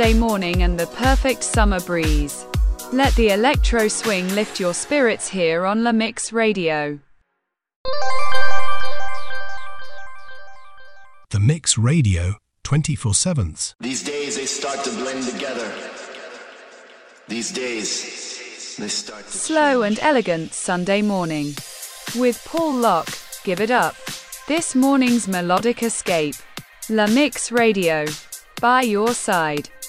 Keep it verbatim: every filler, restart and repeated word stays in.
morning and the perfect summer breeze. Let the electro swing lift your spirits here on La Mix Radio. The Mix Radio, twenty-four seven. These days they start to blend together. These days they start to Slow change. and elegant Sunday morning. With Paul Locke, give it up. This morning's melodic escape. La Mix Radio. By your side.